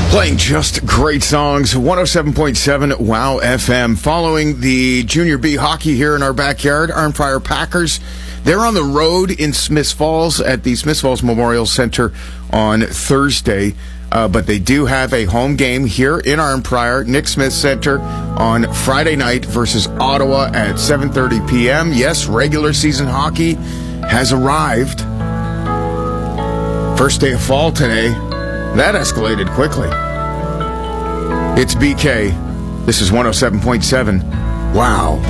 Playing just great songs. 107.7 WOW FM. Following the Junior B hockey here in our backyard, Armfire Packers. They're on the road in Smiths Falls at the Smiths Falls Memorial Center on Thursday. But they do have a home game here in Armfire, Nick Smith Center, on Friday night versus Ottawa at 7:30 p.m. Yes, regular season hockey has arrived. First day of fall today. That escalated quickly. It's BK. This is 107.7. Wow.